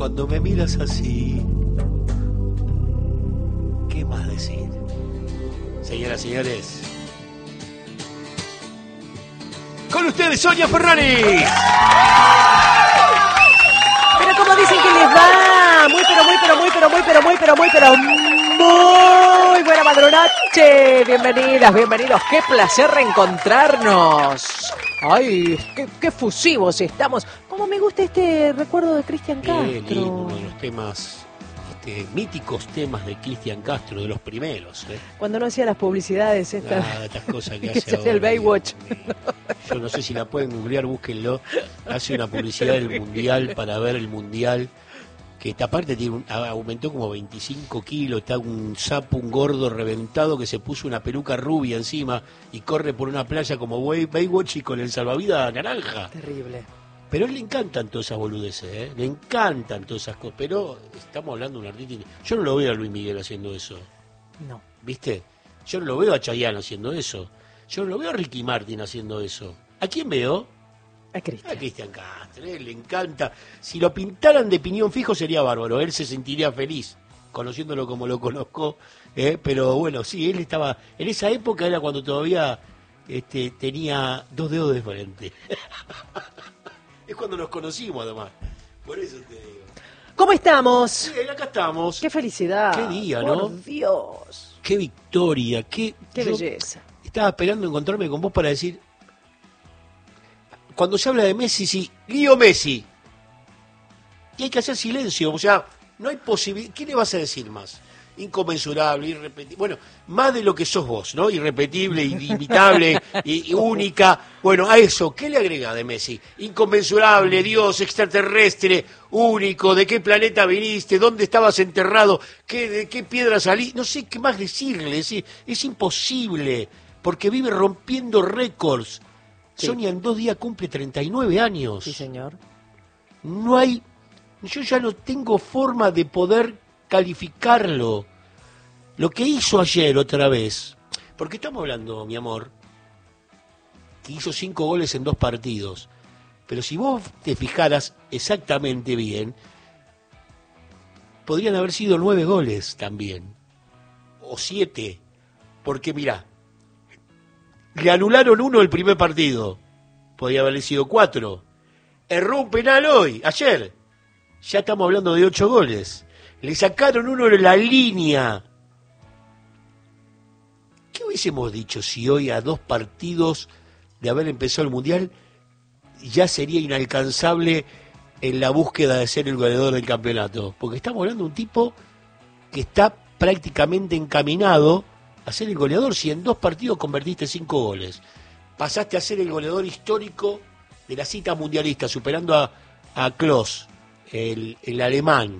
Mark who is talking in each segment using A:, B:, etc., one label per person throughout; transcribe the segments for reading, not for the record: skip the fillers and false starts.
A: Cuando me miras así, ¿qué más decir? Señoras y señores, con ustedes Sonia Ferrari.
B: Pero como dicen que les va, muy buena madrugache. Bienvenidos, qué placer reencontrarnos. Ay, qué fusivos estamos. Como me gusta este recuerdo de Cristian Castro.
A: Lindo, uno de los temas, míticos temas de Cristian Castro, de los primeros.
B: Cuando no hacía las publicidades estas cosas que hace ahora. El Baywatch.
A: Yo no sé si la pueden googlear, búsquenlo. Hace una publicidad del Mundial para ver el Mundial. Que esta parte aumentó como 25 kilos, está un sapo, un gordo reventado que se puso una peluca rubia encima y corre por una playa como Baywatch y con el salvavidas naranja.
B: Terrible.
A: Pero a él le encantan todas esas boludeces, le encantan todas esas cosas. Pero estamos hablando de un artista. Yo no lo veo a Luis Miguel haciendo eso.
B: No.
A: ¿Viste? Yo no lo veo a Chayanne haciendo eso. Yo no lo veo a Ricky Martin haciendo eso. ¿A quién veo? A Cristian Castro, le encanta. Si lo pintaran de piñón fijo sería bárbaro, él se sentiría feliz, conociéndolo como lo conozco, pero bueno, sí, él estaba, en esa época era cuando todavía tenía 2 dedos de frente. Es cuando nos conocimos además, por eso te digo.
B: ¿Cómo estamos?
A: Sí, acá estamos.
B: Qué felicidad.
A: Qué día, ¿no?
B: Por Dios.
A: Qué victoria, qué
B: belleza.
A: Estaba esperando encontrarme con vos para decir... Cuando se habla de Messi, sí, Leo Messi. Y hay que hacer silencio, o sea, no hay posibilidad. ¿Qué le vas a decir más? Inconmensurable, irrepetible. Bueno, más de lo que sos vos, ¿no? Irrepetible, inimitable, y única. Bueno, a eso, ¿qué le agrega de Messi? Inconmensurable, Dios, extraterrestre, único, ¿de qué planeta viniste? ¿Dónde estabas enterrado? ¿De qué piedra salí? No sé qué más decirle, es imposible, porque vive rompiendo récords. Sí. Sonia en 2 días cumple 39 años.
B: Sí, señor.
A: Yo ya no tengo forma de poder calificarlo. Lo que hizo ayer otra vez, porque estamos hablando, mi amor, que hizo 5 goles en 2 partidos, pero si vos te fijaras exactamente bien, podrían haber sido 9 goles también, o 7, porque mirá, le anularon 1 el primer partido. Podría haber sido 4. Erró un penal ayer. Ya estamos hablando de 8 goles. Le sacaron 1 en la línea. ¿Qué hubiésemos dicho si hoy a 2 partidos de haber empezado el Mundial ya sería inalcanzable en la búsqueda de ser el goleador del campeonato? Porque estamos hablando de un tipo que está prácticamente encaminado a ser el goleador. Si en 2 partidos convertiste 5 goles, pasaste a ser el goleador histórico de la cita mundialista, superando a Klose, el alemán,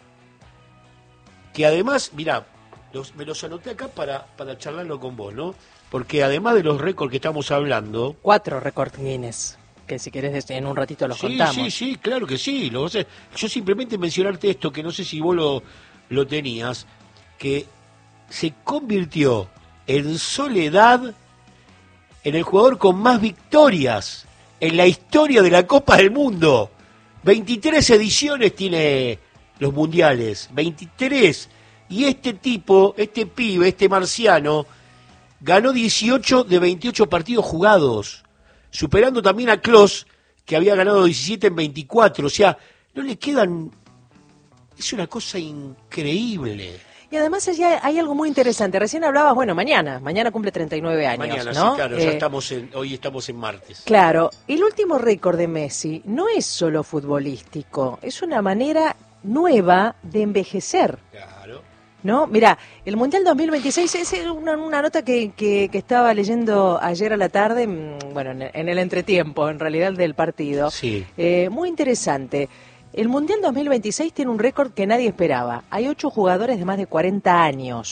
A: que además, mirá, me los anoté acá para charlarlo con vos, ¿no? Porque además de los récords que estamos hablando...
B: 4 récords Guinness, que si querés en un ratito los contamos.
A: Sí, claro que sí. Yo simplemente mencionarte esto, que no sé si vos lo tenías, que se convirtió en soledad en el jugador con más victorias en la historia de la Copa del Mundo. 23 ediciones tiene los mundiales, 23. Y este tipo, este pibe, este marciano, ganó 18 de 28 partidos jugados, superando también a Klose, que había ganado 17 en 24. O sea, no le quedan... Es una cosa increíble.
B: Y además hay algo muy interesante. Recién hablabas, mañana cumple 39 años,
A: mañana,
B: ¿no?
A: Sí, claro, hoy estamos en martes.
B: Claro, el último récord de Messi no es solo futbolístico, es una manera nueva de envejecer.
A: Claro.
B: ¿No? Mirá, el Mundial 2026 es una nota que estaba leyendo ayer a la tarde, en el entretiempo, en realidad, del partido.
A: Sí.
B: Muy interesante. El Mundial 2026 tiene un récord que nadie esperaba. Hay 8 jugadores de más de 40 años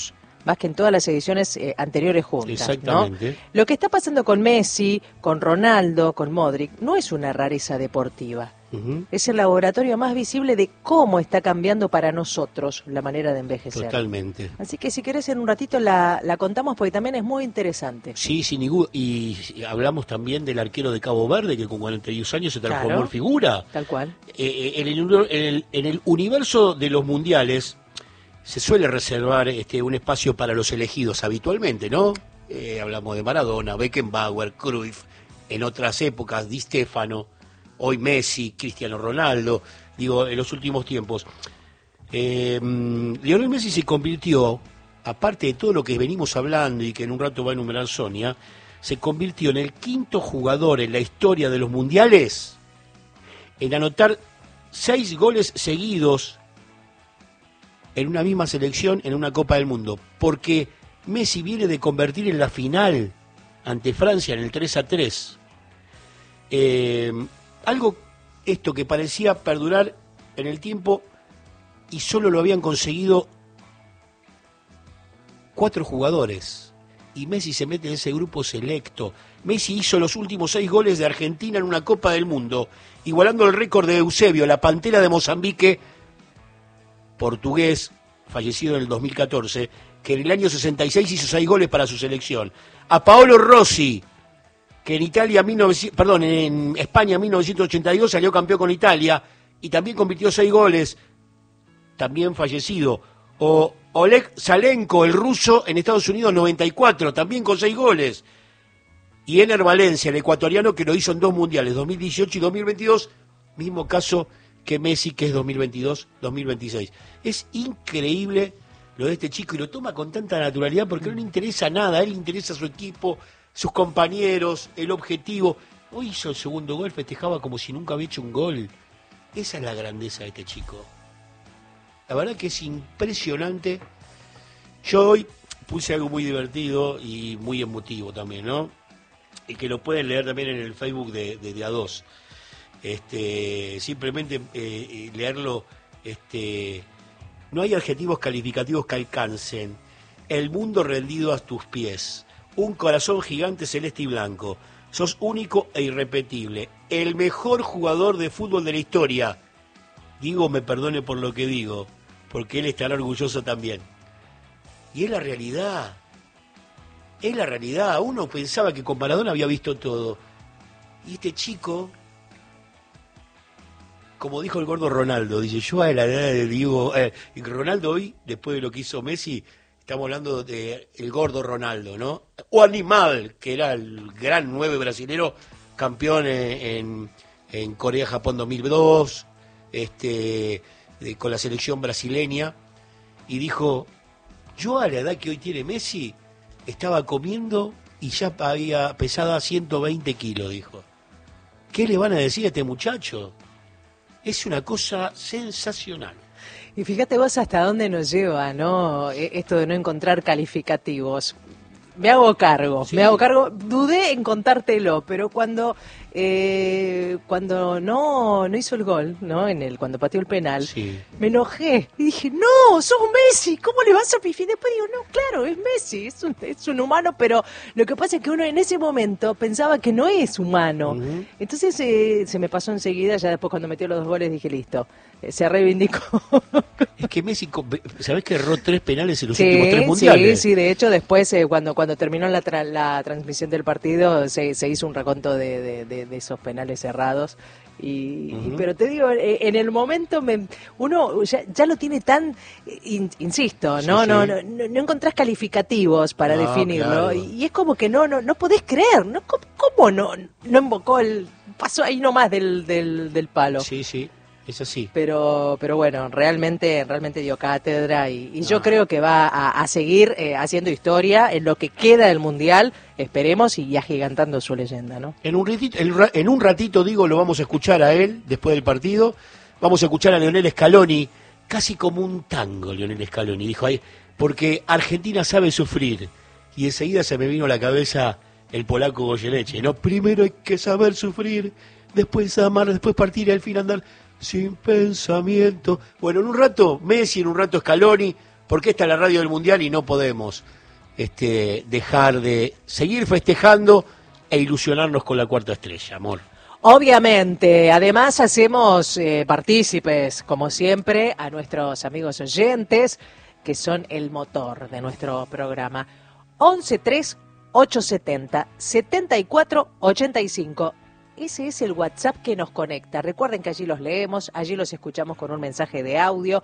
B: más que en todas las ediciones anteriores juntas.
A: Exactamente.
B: ¿No? Lo que está pasando con Messi, con Ronaldo, con Modric, no es una rareza deportiva. Es el laboratorio más visible de cómo está cambiando para nosotros la manera de envejecer.
A: Totalmente.
B: Así que si querés en un ratito la contamos porque también es muy interesante.
A: Sí, sin ningún... Y hablamos también del arquero de Cabo Verde que con 42 años se transformó en figura.
B: Tal cual.
A: En el universo de los mundiales se suele reservar un espacio para los elegidos habitualmente, ¿no? Hablamos de Maradona, Beckenbauer, Cruyff, en otras épocas, Di Stéfano, hoy Messi, Cristiano Ronaldo, digo, en los últimos tiempos. Lionel Messi se convirtió, aparte de todo lo que venimos hablando y que en un rato va a enumerar Sonia, se convirtió en el quinto jugador en la historia de los mundiales en anotar 6 goles seguidos en una misma selección en una Copa del Mundo, porque Messi viene de convertir en la final ante Francia en el 3-3. Algo esto que parecía perdurar en el tiempo y solo lo habían conseguido 4 jugadores. Y Messi se mete en ese grupo selecto. Messi hizo los últimos 6 goles de Argentina en una Copa del Mundo, igualando el récord de Eusebio, la Pantera de Mozambique, portugués, fallecido en el 2014, que en el año 66 hizo 6 goles para su selección. A Paolo Rossi, que en España en 1982 salió campeón con Italia y también convirtió 6 goles, también fallecido. O Oleg Salenko, el ruso, en Estados Unidos 94, también con 6 goles. Y Ener Valencia, el ecuatoriano, que lo hizo en 2 mundiales, 2018 y 2022, mismo caso que Messi, que es 2022-2026. Es increíble lo de este chico y lo toma con tanta naturalidad porque no le interesa nada, a él le interesa su equipo, sus compañeros, el objetivo. Hoy hizo el segundo gol, festejaba como si nunca había hecho un gol. Esa es la grandeza de este chico. La verdad que es impresionante. Yo hoy puse algo muy divertido y muy emotivo también, ¿no? Y que lo pueden leer también en el Facebook de A2. Simplemente leerlo. No hay adjetivos calificativos que alcancen. El mundo rendido a tus pies. Un corazón gigante celeste y blanco. Sos único e irrepetible. El mejor jugador de fútbol de la historia. Digo, me perdone por lo que digo, porque él estará orgulloso también. Y es la realidad. Es la realidad. Uno pensaba que con Maradona había visto todo. Y este chico, como dijo el gordo Ronaldo, dice, yo a la edad de Diego... y Ronaldo hoy, después de lo que hizo Messi, estamos hablando de el gordo Ronaldo, ¿no? O Animal, que era el gran 9 brasilero, campeón en Corea-Japón 2002, con la selección brasileña, y dijo, yo a la edad que hoy tiene Messi, estaba comiendo y ya pesaba 120 kilos, dijo. ¿Qué le van a decir a este muchacho? Es una cosa sensacional.
B: Y fíjate vos hasta dónde nos lleva, ¿no? Esto de no encontrar calificativos. Me hago cargo,
A: sí.
B: Dudé en contártelo, pero cuando no hizo el gol, ¿no? Cuando pateó el penal,
A: sí,
B: me enojé y dije, no, sos Messi, ¿cómo le vas a pifiar? Después digo, no, claro, es Messi, es un humano, pero lo que pasa es que uno en ese momento pensaba que no es humano.
A: Uh-huh.
B: Entonces se me pasó enseguida, ya después cuando metió los 2 goles dije, listo, se reivindicó.
A: Es que Messi, ¿sabés que erró 3 penales en los últimos 3 mundiales?
B: Sí, de hecho después cuando terminó la transmisión del partido se hizo un raconto de esos penales cerrados. Pero te digo, en el momento uno ya lo tiene tan, insisto, ¿no?
A: Sí,
B: No,
A: sí.
B: no encontrás calificativos para definirlo.
A: Claro.
B: Y es como que no podés creer, ¿no? ¿Cómo no invocó pasó ahí nomás del palo?
A: Sí, sí, es así.
B: Pero bueno, realmente dio cátedra y yo creo que va a seguir haciendo historia en lo que queda del Mundial, esperemos, y agigantando su leyenda, ¿no?
A: En un ratito, digo, lo vamos a escuchar a él después del partido. Vamos a escuchar a Lionel Scaloni, casi como un tango, Lionel Scaloni, dijo ahí, porque Argentina sabe sufrir. Y enseguida se me vino a la cabeza el polaco Goyeneche, ¿no? Primero hay que saber sufrir, después amar, después partir y al fin andar sin pensamiento. Bueno, en un rato Messi, en un rato Scaloni, porque esta es la radio del Mundial y no podemos dejar de seguir festejando e ilusionarnos con la cuarta estrella, amor.
B: Obviamente, además hacemos partícipes, como siempre, a nuestros amigos oyentes, que son el motor de nuestro programa. 113870-7485. Ese es el WhatsApp que nos conecta. Recuerden que allí los leemos, allí los escuchamos con un mensaje de audio.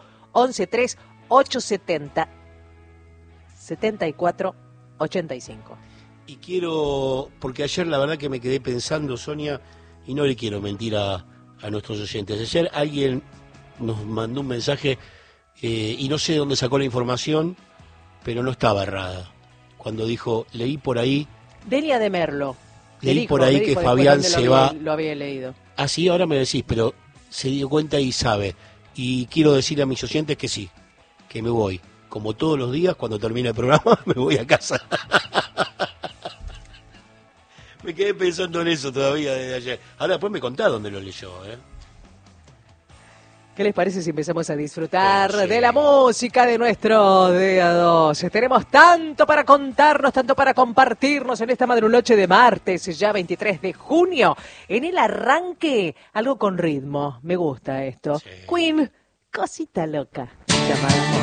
B: 113870-7485.
A: Y quiero, porque ayer la verdad que me quedé pensando, Sonia, y no le quiero mentir a nuestros oyentes. Ayer alguien nos mandó un mensaje y no sé de dónde sacó la información, pero no estaba errada. Cuando dijo, leí por ahí...
B: Delia de Merlo.
A: Leí por ahí que Fabián se va...
B: Lo había leído.
A: Ah, sí, ahora me decís, pero se dio cuenta y sabe. Y quiero decir a mis oyentes que sí, que me voy. Como todos los días, cuando termine el programa, me voy a casa. Me quedé pensando en eso todavía desde ayer. Ahora después me contá dónde lo leyó,
B: ¿Qué les parece si empezamos a disfrutar
A: Sí.
B: de la música de nuestro Día 12? Tenemos tanto para contarnos, tanto para compartirnos en esta madrunoche de martes, ya 23 de junio. En el arranque, algo con ritmo. Me gusta esto.
A: Sí.
B: Queen, cosita loca. Llamada